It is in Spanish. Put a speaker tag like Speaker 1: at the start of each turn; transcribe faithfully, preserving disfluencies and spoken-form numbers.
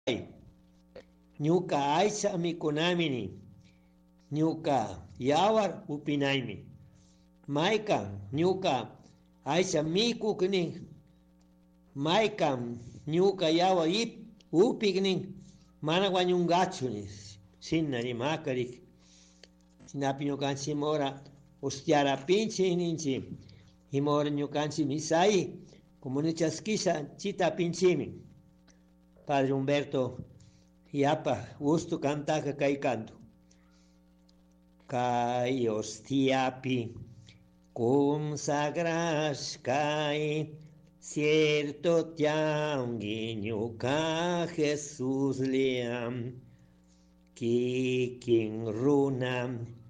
Speaker 1: ñuka aycha mikunamini ñuka yawar upinaymi mayka ñuka aycha mikukni mayka ñuka yawa ip upiknin mana wañungachu nis sinna rimaka rik sinapi ñukanchik imora ustiarapinchik ninchik imora ñukanchik misai comunichaskisha chitapinchimi Padre Humberto yapa gusto kantaka kay canto kay hostiapi consagras cierto tiangi ñuka Jesús liam kikin runam